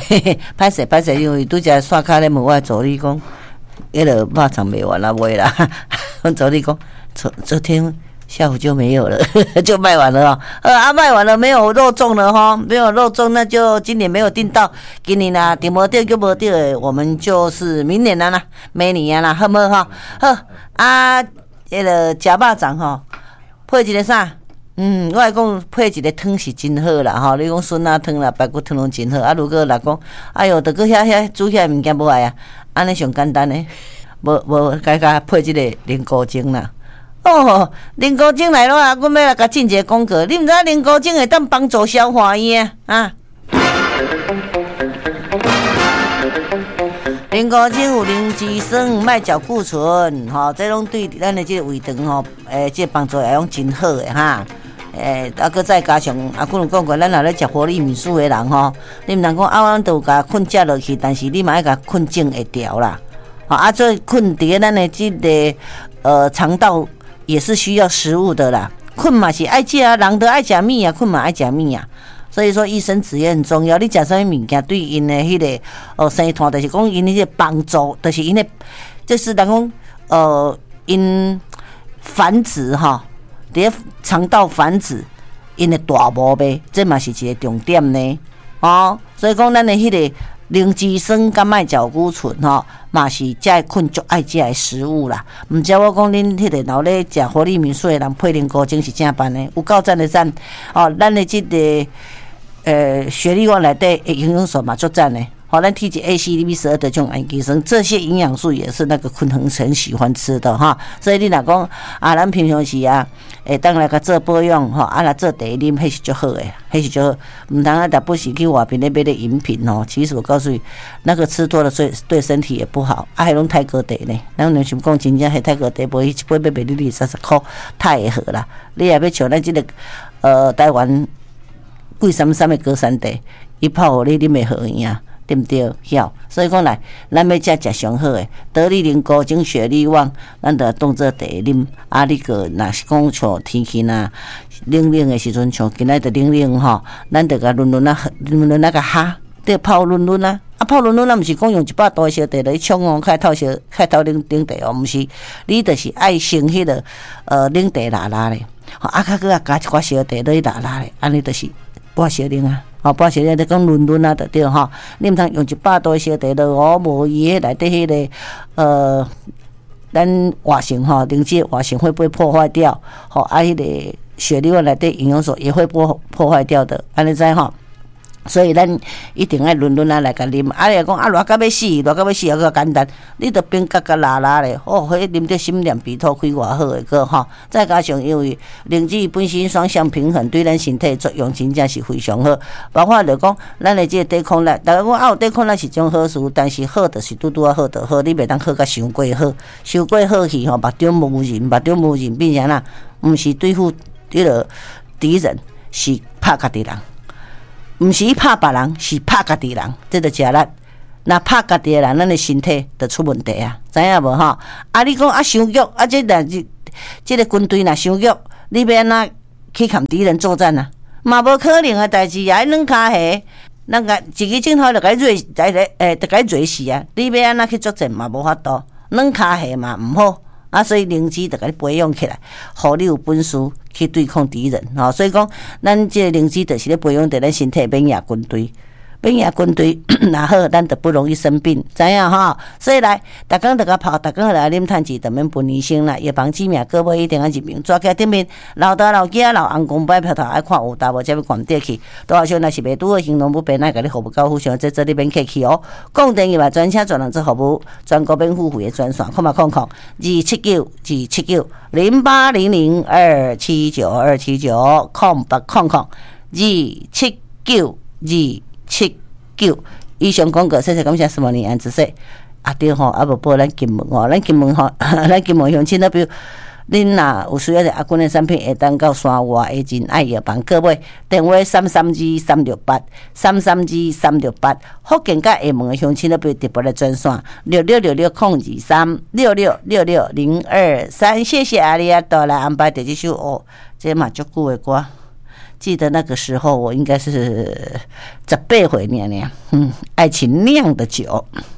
歹势，因为拄则刷卡咧问我助理讲，迄个肉肠卖完了没啦？阮助理讲，昨天下午就没有了，就卖完了哦。卖完了没有肉粽了哈，没有肉粽，那就今年没有订到，今年啦订无到就无到的，我们就是明年啦，明年啦，好不好？好啊，迄个食肉粽吼，配一个啥？我来讲配一个汤是真好啦吼，你讲笋仔汤啦、排骨汤拢真好。啊，如果来讲，哎哟，着搁遐煮遐物件无爱啊，安尼上简单诶，无该配一个莲菇精啦。哦，莲菇精来了啊！阮要来甲进一个广告，你毋知莲菇精会当帮助消化伊啊？莲菇精有灵芝酸，卖嚼固醇，吼，这拢对咱的这个胃肠吼，这帮助会用真好诶哈。啊，搁再加上啊，可能讲过，咱若咧食活力米素的人吼，你毋通讲咱都甲困食落去，但是你嘛要甲困静会调啦。啊，这困伫咱的这个肠道也是需要食物的啦。困嘛是爱食啊，人都爱食米啊，困嘛爱食米啊。所以说，益生质也很重要。你食啥物物件，对因的迄个生团，就是讲因迄个帮助，就是因的，就是人讲因繁殖哈。伫肠道繁殖，因的大毛病，这嘛是一个重点呢。所以讲咱的迄个灵芝酸甲麦角固醇吼，嘛是才会困足爱食的食物啦。毋知我讲恁迄个老咧食活力米水的人配灵菇精是正办的，有够赞的赞。咱的这个雪莉丸内底营养素嘛足赞的。咱体脂 A、C、D、B12的这种氨基酸，这些营养素也是那个昆腾很喜欢吃的哈。所以你若讲啊，咱平常时啊，当来个做保养哈，来做茶啉，迄是最好的，迄是最好。唔通啊，不是去外边那边的饮品哦。其实我告诉你，那个吃多了对身体也不好。还拢泰国茶呢，咱有想讲真正迄泰国茶买一杯要卖你20-30块，太会好啦。你也要像咱这个台湾贵三的高山茶，伊泡互你啉会好样。对不对？晓，所以讲来，咱要食上好诶，得力灵菇精、雪莉旺，咱着当做茶啉。啊，你个若是讲像天气呐冷诶时阵，像今仔着冷吼，咱着甲润啊个哈，得泡润啊。啊，泡润咱毋是讲用100度烧茶来冲哦，开头冷茶哦，毋是，你着是爱先迄个冷茶拉咧，啊，较搁加一寡烧茶落去拉咧，安尼着是半烧冷啊。半小时在讲润啊，就对哈。你毋通用100度烧茶落，无伊迄内底迄个咱活性哈，灵芝活性会不会破坏掉？迄个雪莉丸内底营养素也会破坏掉的，安尼知哈。所以咱一定要润啊来甲啉。你讲热到要死，也较简单。你着冰格拉咧，迄啉着心凉鼻吐开偌好诶个吼。再加上因为灵芝本身双向平衡，对咱身体作用真正是非常好。包括着讲咱诶即个抵抗力，大家讲有抵抗力是种好事，但是好着是拄啊好着好，你袂当好甲伤过好，伤过好去吼，目中无人，变成啦，毋是对付迄个敌人，是拍家己人。毋是拍别人，是拍家己人，这就食力。若拍家己的人，咱的身体就出问题啊，知影无吼？啊，你讲啊伤弱，啊这个军队若伤弱，你要安怎去甲敌人作战啊？嘛无可能的代志啊！伊软骹下，咱个一个镜头就甲伊瑞，就甲伊瑞死啊！你要安怎去作战嘛无法度，软骹下嘛毋好。啊，所以灵芝就甲你培养起来，互你有本事去对抗敌人吼。所以讲，咱这灵芝就是咧培养伫咱身体免疫军队。免疫军队若好，咱就不容易生病，知影吼？所以来，逐工就甲泡，逐工来啉炭治，就免分医生啦。预防治命，各位一定要入名，抓起顶面老大老囝老翁公摆票头爱看有大无，才要关底去。多好像若是袂拄好形容不便，那甲你服务到互相，这你免客气哦。讲电话专车专人做服务，全国免付费的专线，2790800279279，279以上广告，谢谢感谢什么你安子说啊对吼，啊无报咱金门吼，咱金门乡亲那边。恁若有需要的阿君的产品，会当到山外的仁爱药房购买。电话332-368，332-368。福建甲厦门的乡亲那边特别的专线6666-023，6666-023。谢谢阿里亚多来安排第这首这嘛足久的歌。 记得那个时候我应该是18岁年，爱情酿的酒。